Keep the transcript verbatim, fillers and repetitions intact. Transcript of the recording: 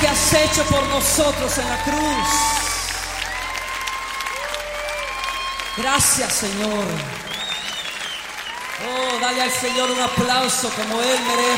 que has hecho por nosotros en la cruz. Gracias, Señor. Oh, dale al Señor un aplauso como Él merece.